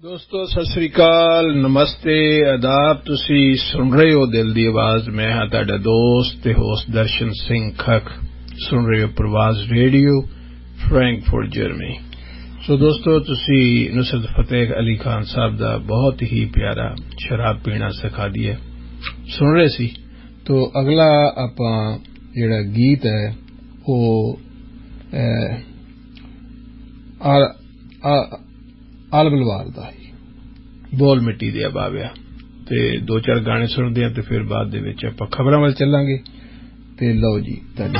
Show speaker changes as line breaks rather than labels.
ਦੋਸਤੋ ਸਤਿ ਸ੍ਰੀ ਅਕਾਲ, ਨਮਸਤੇ, ਆਦਾਬ। ਤੁਸੀਂ ਸੁਣ ਰਹੇ ਹੋ ਦਿਲ ਦੀ ਆਵਾਜ਼। ਮੈਂ ਹਾਂ ਤੁਹਾਡਾ ਦੋਸਤ ਤੇ ਹੋਸਟ ਦਰਸ਼ਨ ਸਿੰਘ ਖੱਖ। ਸੁਣ ਰਹੇ ਹੋ ਪ੍ਰਵਾਜ਼ ਰੇਡੀਓ, ਫਰੈਂਕਫਰਟ, ਜਰਮਨੀ। ਸੋ ਦੋਸਤੋ, ਤੁਸੀਂ ਨੁਸਰਤ ਫਤਿਹ ਅਲੀ ਖਾਨ ਸਾਹਿਬ ਦਾ ਬਹੁਤ ਹੀ ਪਿਆਰਾ ਸ਼ਰਾਬ ਪੀਣਾ ਸਿਖਾ ਦਿਆ ਸੁਣ ਰਹੇ ਸੀ। ਤੋ ਅਗਲਾ ਆਪਾਂ ਜਿਹੜਾ ਗੀਤ ਹੈ ਉਹ ਆਲ ਬਲਵਾਰ ਦਾ ਹੀ ਬੋਲ ਮਿੱਟੀ ਦੇ ਬਾਵਿਆ ਤੇ ਦੋ ਚਾਰ ਗਾਣੇ ਸੁਣਦੇ ਆ ਤੇ ਫਿਰ ਬਾਅਦ ਦੇ ਵਿੱਚ ਆਪਾਂ ਖਬਰਾਂ ਵੱਲ ਚੱਲਾਂਗੇ। ਤੇ ਲਓ ਜੀ ਤੁਹਾਡੀ